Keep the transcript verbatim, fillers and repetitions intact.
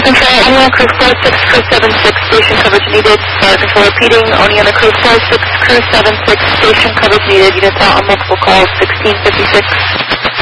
Control, Oneon Crew four six, Crew seven six, station coverage needed. Fire Control repeating, Oneon Crew four six, Crew seven six, station coverage needed. Units out on multiple calls, sixteen fifty-six.